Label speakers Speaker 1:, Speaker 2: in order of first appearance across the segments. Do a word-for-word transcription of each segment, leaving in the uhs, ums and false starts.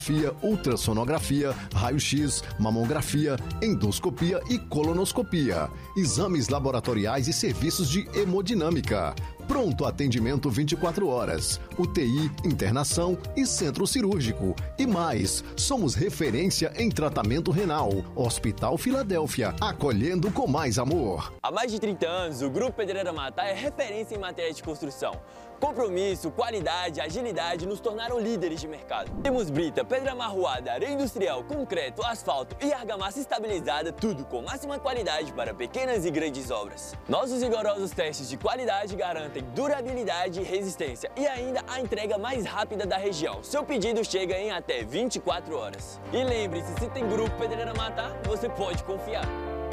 Speaker 1: ultrassonografia, raio-x, mamografia, endoscopia e colonoscopia, exames laboratoriais e serviços de hemodinâmica. Pronto atendimento vinte e quatro horas, U T I, internação e centro cirúrgico. E mais, somos referência em tratamento renal. Hospital Filadélfia, acolhendo com mais amor.
Speaker 2: Há mais de trinta anos, o Grupo Pedreira Matá é referência em matéria de construção. Compromisso, qualidade, agilidade nos tornaram líderes de mercado. Temos brita, pedra amarroada, areia industrial, concreto, asfalto e argamassa estabilizada, tudo com máxima qualidade para pequenas e grandes obras. Nossos rigorosos testes de qualidade garantem durabilidade e resistência e ainda a entrega mais rápida da região. Seu pedido chega em até vinte e quatro horas. E lembre-se, se tem Grupo Pedreira Matá, você pode confiar.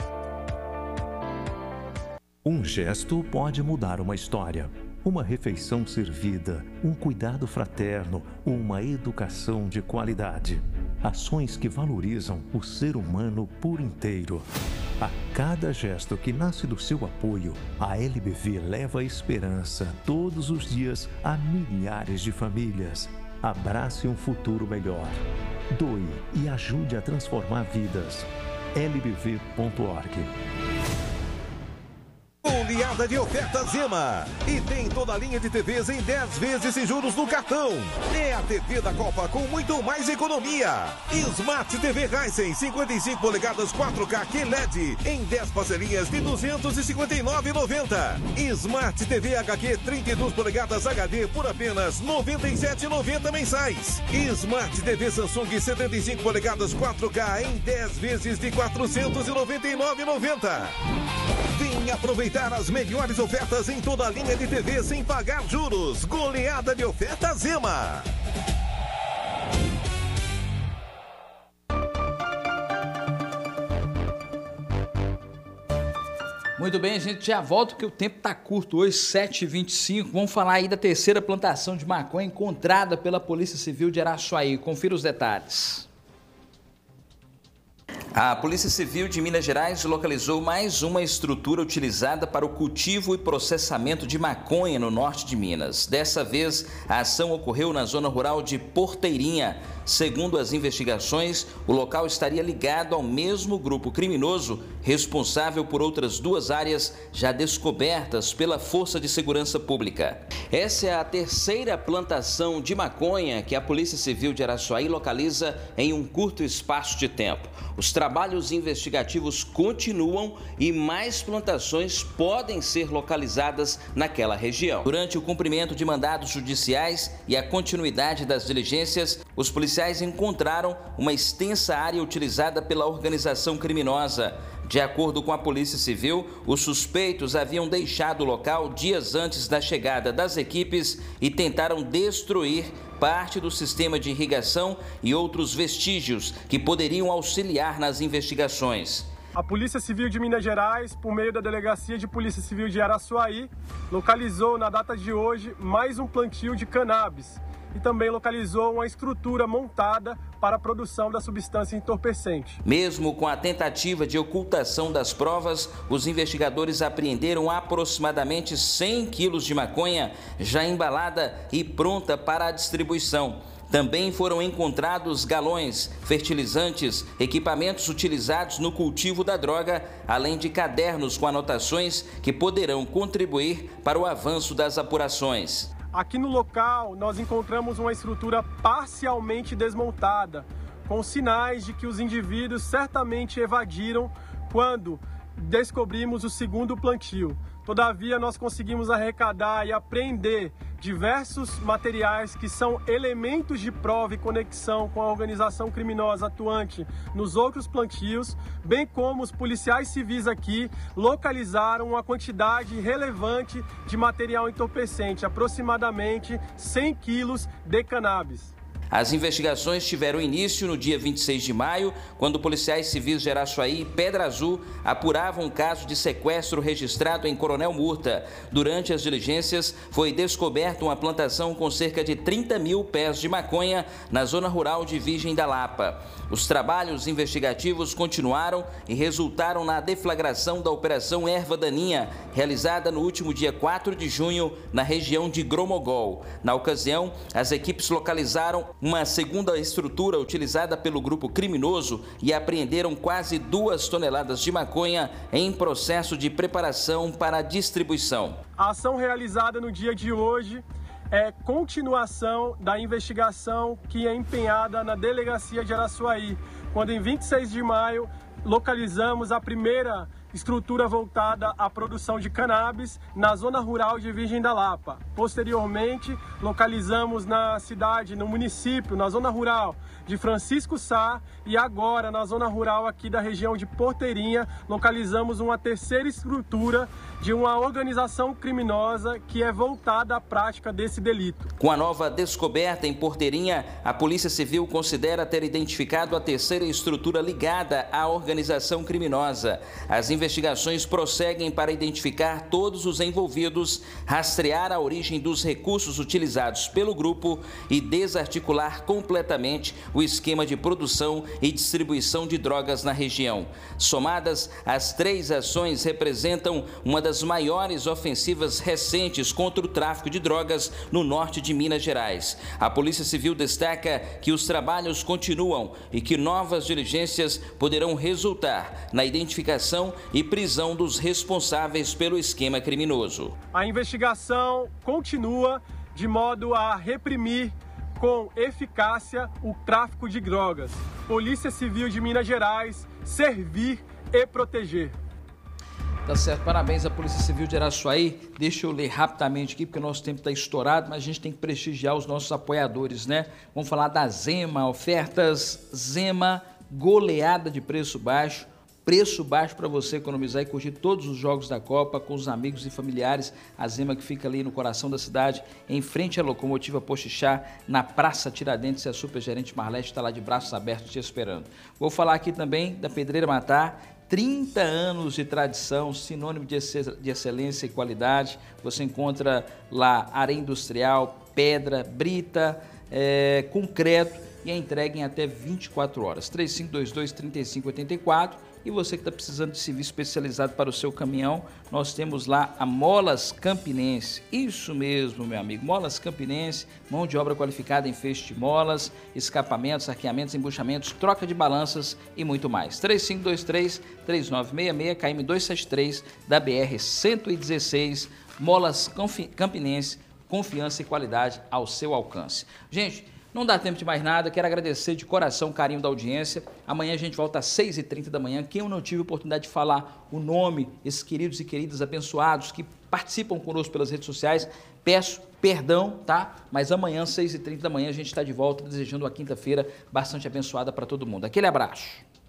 Speaker 3: Um gesto pode mudar uma história. Uma refeição servida, um cuidado fraterno, uma educação de qualidade. Ações que valorizam o ser humano por inteiro. A cada gesto que nasce do seu apoio, a L B V leva esperança todos os dias a milhares de famílias. Abrace um futuro melhor. Doe e ajude a transformar vidas. L B V ponto org.
Speaker 4: Oleada de ofertas Zema. E tem toda a linha de T Vs em dez vezes sem juros no cartão. É a T V da Copa com muito mais economia. Smart T V Ryzen cinquenta e cinco polegadas quatro K Q L E D em dez parcelinhas de duzentos e cinquenta e nove reais e noventa centavos. Smart T V H Q trinta e duas polegadas H D por apenas noventa e sete reais e noventa centavos mensais. Smart T V Samsung setenta e cinco polegadas quatro K em dez vezes de quatrocentos e noventa e nove reais e noventa centavos. Vem aproveitar as melhores ofertas em toda a linha de T V sem pagar juros. Goleada de ofertas Zema.
Speaker 5: Muito bem, a gente já volta porque o tempo está curto hoje, sete e vinte e cinco. Vamos falar aí da terceira plantação de maconha encontrada pela Polícia Civil de Araçuaí. Confira os detalhes.
Speaker 6: A Polícia Civil de Minas Gerais localizou mais uma estrutura utilizada para o cultivo e processamento de maconha no norte de Minas. Dessa vez, a ação ocorreu na zona rural de Porteirinha. Segundo as investigações, o local estaria ligado ao mesmo grupo criminoso responsável por outras duas áreas já descobertas pela Força de Segurança Pública. Essa é a terceira plantação de maconha que a Polícia Civil de Araçuaí localiza em um curto espaço de tempo. Os trabalhos investigativos continuam e mais plantações podem ser localizadas naquela região. Durante o cumprimento de mandados judiciais e a continuidade das diligências, os policiais encontraram uma extensa área utilizada pela organização criminosa. De acordo com a Polícia Civil, os suspeitos haviam deixado o local dias antes da chegada das equipes e tentaram destruir parte do sistema de irrigação e outros vestígios que poderiam auxiliar nas investigações.
Speaker 7: A Polícia Civil de Minas Gerais, por meio da Delegacia de Polícia Civil de Araçuaí, localizou na data de hoje mais um plantio de cannabis e também localizou uma estrutura montada para a produção da substância entorpecente.
Speaker 6: Mesmo com a tentativa de ocultação das provas, os investigadores apreenderam aproximadamente cem quilos de maconha já embalada e pronta para a distribuição. Também foram encontrados galões, fertilizantes, equipamentos utilizados no cultivo da droga, além de cadernos com anotações que poderão contribuir para o avanço das apurações.
Speaker 7: Aqui no local, nós encontramos uma estrutura parcialmente desmontada, com sinais de que os indivíduos certamente evadiram quando descobrimos o segundo plantio. Todavia, nós conseguimos arrecadar e apreender diversos materiais que são elementos de prova e conexão com a organização criminosa atuante nos outros plantios, bem como os policiais civis aqui localizaram uma quantidade relevante de material entorpecente, aproximadamente cem quilos de cannabis.
Speaker 6: As investigações tiveram início no dia vinte e seis de maio, quando policiais civis de Araçuaí e Pedra Azul apuravam um caso de sequestro registrado em Coronel Murta. Durante as diligências, foi descoberta uma plantação com cerca de trinta mil pés de maconha na zona rural de Virgem da Lapa. Os trabalhos investigativos continuaram e resultaram na deflagração da Operação Erva Daninha, realizada no último dia quatro de junho, na região de Gromogol. Na ocasião, as equipes localizaram uma segunda estrutura utilizada pelo grupo criminoso e apreenderam quase duas toneladas de maconha em processo de preparação para distribuição.
Speaker 7: A ação realizada no dia de hoje é continuação da investigação que é empenhada na delegacia de Araçuaí, quando em vinte e seis de maio localizamos a primeira estrutura voltada à produção de cannabis na zona rural de Virgem da Lapa. Posteriormente, localizamos na cidade, no município, na zona rural de Francisco Sá, e agora na zona rural aqui da região de Porteirinha, localizamos uma terceira estrutura de uma organização criminosa que é voltada à prática desse delito.
Speaker 6: Com a nova descoberta em Porteirinha, a Polícia Civil considera ter identificado a terceira estrutura ligada à organização criminosa. As investigações prosseguem para identificar todos os envolvidos, rastrear a origem dos recursos utilizados pelo grupo e desarticular completamente o esquema de produção e distribuição de drogas na região. Somadas, as três ações representam uma das maiores ofensivas recentes contra o tráfico de drogas no norte de Minas Gerais. A Polícia Civil destaca que os trabalhos continuam e que novas diligências poderão resultar na identificação e prisão dos responsáveis pelo esquema criminoso.
Speaker 7: A investigação continua de modo a reprimir com eficácia o tráfico de drogas. Polícia Civil de Minas Gerais, servir e proteger.
Speaker 5: Tá certo, parabéns à Polícia Civil de Araçuaí. Deixa eu ler rapidamente aqui, porque o nosso tempo está estourado, mas a gente tem que prestigiar os nossos apoiadores, né? Vamos falar da Zema, ofertas Zema, goleada de preço baixo. Preço baixo para você economizar e curtir todos os jogos da Copa com os amigos e familiares. A Zema, que fica ali no coração da cidade, em frente à locomotiva Poxixá, na Praça Tiradentes. E a supergerente Marlete está lá de braços abertos te esperando. Vou falar aqui também da Pedreira Matar. trinta anos de tradição, sinônimo de excelência e qualidade. Você encontra lá areia industrial, pedra, brita, é, concreto, e é entregue em até vinte e quatro horas. três cinco dois dois, três cinco oito quatro. E você que está precisando de serviço especializado para o seu caminhão, nós temos lá a Molas Campinense. Isso mesmo, meu amigo, Molas Campinense, mão de obra qualificada em feixe de molas, escapamentos, arqueamentos, embuchamentos, troca de balanças e muito mais. três cinco dois três, três nove seis seis, K M duzentos e setenta e três, da B R cento e dezesseis, Molas Campinense, confiança e qualidade ao seu alcance. Gente, não dá tempo de mais nada, quero agradecer de coração o carinho da audiência. Amanhã a gente volta às seis e trinta da manhã. Quem eu não tive a oportunidade de falar o nome, esses queridos e queridas abençoados que participam conosco pelas redes sociais, peço perdão, tá? Mas amanhã, às seis e trinta da manhã, a gente está de volta, desejando uma quinta-feira bastante abençoada para todo mundo. Aquele abraço.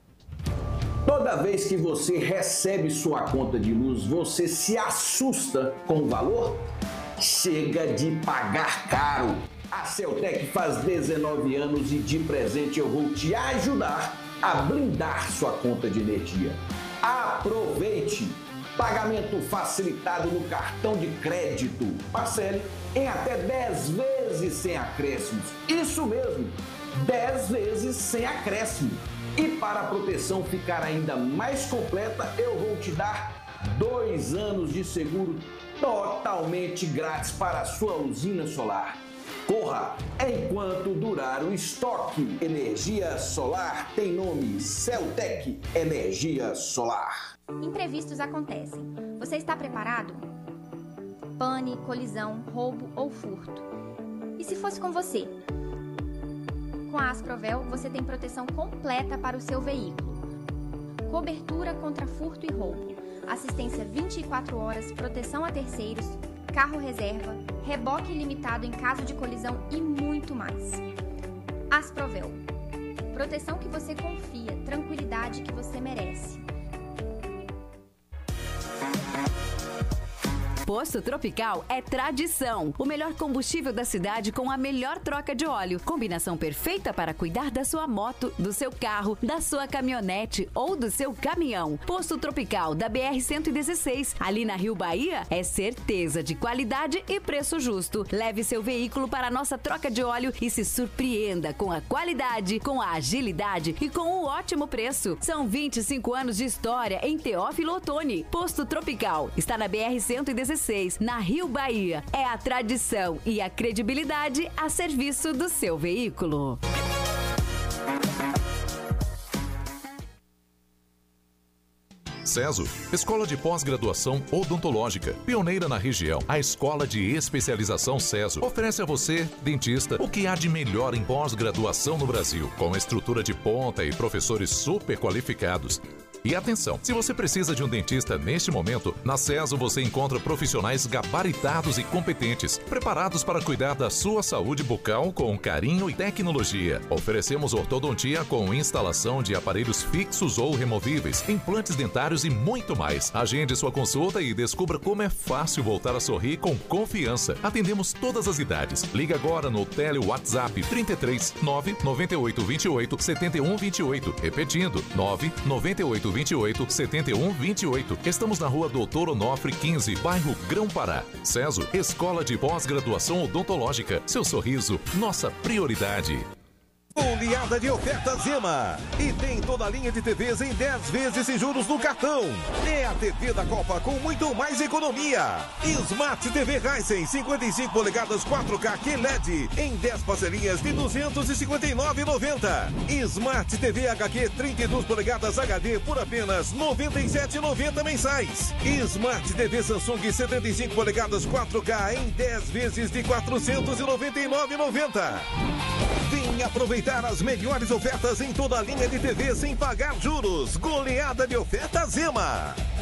Speaker 8: Toda vez que você recebe sua conta de luz, você se assusta com o valor? Chega de pagar caro! A Celtec faz dezenove anos e de presente eu vou te ajudar a blindar sua conta de energia. Aproveite! Pagamento facilitado no cartão de crédito. Parcele em até dez vezes sem acréscimos. Isso mesmo, dez vezes sem acréscimo. E para a proteção ficar ainda mais completa, eu vou te dar dois anos de seguro totalmente grátis para a sua usina solar. Corra enquanto durar o estoque. Energia solar tem nome: Celtec Energia Solar.
Speaker 9: Imprevistos acontecem. Você está preparado? Pane, colisão, roubo ou furto. E se fosse com você? Com a Asprovel, você tem proteção completa para o seu veículo. Cobertura contra furto e roubo. Assistência vinte e quatro horas, proteção a terceiros, carro reserva, reboque ilimitado em caso de colisão e muito mais. Asprovel. Proteção que você confia, tranquilidade que você merece.
Speaker 10: Posto Tropical é tradição. O melhor combustível da cidade com a melhor troca de óleo. Combinação perfeita para cuidar da sua moto, do seu carro, da sua caminhonete ou do seu caminhão. Posto Tropical da B R cento e dezesseis, ali na Rio Bahia, é certeza de qualidade e preço justo. Leve seu veículo para a nossa troca de óleo e se surpreenda com a qualidade, com a agilidade e com o ótimo preço. São vinte e cinco anos de história em Teófilo Otoni. Posto Tropical está na B R cento e dezesseis, dezesseis, na Rio Bahia. É a tradição e a credibilidade a serviço do seu veículo.
Speaker 11: Ceso, Escola de Pós-Graduação Odontológica, pioneira na região. A Escola de Especialização Ceso oferece a você, dentista, o que há de melhor em pós-graduação no Brasil, com estrutura de ponta e professores super qualificados. E atenção, se você precisa de um dentista neste momento, na Ceso você encontra profissionais gabaritados e competentes, preparados para cuidar da sua saúde bucal com carinho e tecnologia. Oferecemos ortodontia com instalação de aparelhos fixos ou removíveis, implantes dentários e muito mais. Agende sua consulta e descubra como é fácil voltar a sorrir com confiança. Atendemos todas as idades. Liga agora no Tele WhatsApp trinta e três, nove nove oito dois oito, sete um dois oito. Repetindo, nove nove oito dois oito, sete um dois oito. Estamos na rua Doutor Onofre quinze, bairro Grão-Pará. Ceso, Escola de Pós-Graduação Odontológica. Seu sorriso, nossa prioridade.
Speaker 4: Oleada de ofertas Zema. E tem toda a linha de T Vs em dez vezes sem juros no cartão. É a T V da Copa com muito mais economia. Smart T V Ryzen cinquenta e cinco polegadas quatro K Q L E D em dez parcelinhas de duzentos e cinquenta e nove reais e noventa centavos. Smart T V H Q trinta e duas polegadas H D por apenas noventa e sete reais e noventa centavos mensais. Smart T V Samsung setenta e cinco polegadas quatro K em dez vezes de quatrocentos e noventa e nove reais e noventa centavos. Vem aproveitar as melhores ofertas em toda a linha de T V sem pagar juros. Goleada de ofertas Zema.